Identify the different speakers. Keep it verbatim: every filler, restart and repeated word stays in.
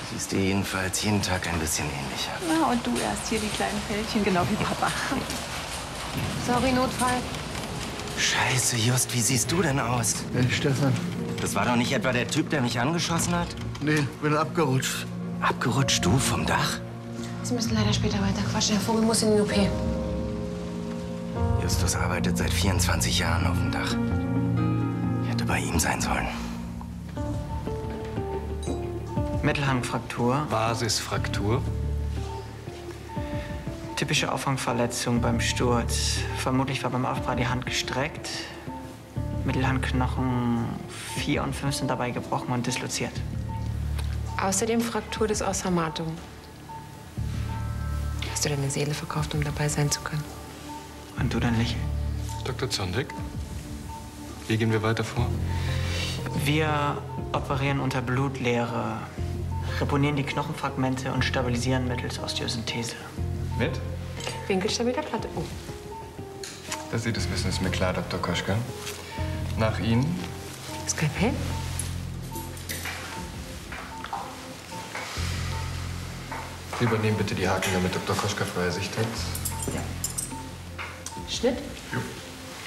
Speaker 1: Siehst dir jedenfalls jeden Tag ein bisschen ähnlich aus.
Speaker 2: Na, und du erst hier die kleinen Fältchen, genau wie Papa.
Speaker 3: Sorry, Notfall.
Speaker 1: Scheiße, Just, wie siehst du denn aus?
Speaker 4: Hey, Stefan.
Speaker 1: Das war doch nicht etwa der Typ, der mich angeschossen hat?
Speaker 4: Nee, bin abgerutscht.
Speaker 1: Abgerutscht, du vom Dach?
Speaker 3: Sie müssen leider später weiter quatschen. Herr Vogel muss in die O P.
Speaker 1: Justus arbeitet seit vierundzwanzig Jahren auf dem Dach. Ich hätte bei ihm sein sollen.
Speaker 5: Mittelhangfraktur.
Speaker 6: Basisfraktur.
Speaker 5: Typische Auffangverletzung beim Sturz. Vermutlich war beim Aufprall die Hand gestreckt. Mittelhandknochen vier und fünf sind dabei gebrochen und disloziert.
Speaker 3: Außerdem Fraktur des Os Hammatum. Hast du deine Seele verkauft, um dabei sein zu können?
Speaker 5: Und du dein Lächeln.
Speaker 6: Doktor Zondek, wie gehen wir weiter vor?
Speaker 5: Wir operieren unter Blutleere, reponieren die Knochenfragmente und stabilisieren mittels Osteosynthese.
Speaker 6: Mit?
Speaker 3: Winkelstabil der Platte. Oh.
Speaker 6: Das sieht das Wissen ist mir klar, Doktor Koschka. Nach Ihnen.
Speaker 3: Skalpell?
Speaker 6: Sie übernehmen bitte die Haken, damit Doktor Koschka freie Sicht hat.
Speaker 3: Schnitt?
Speaker 6: Jo.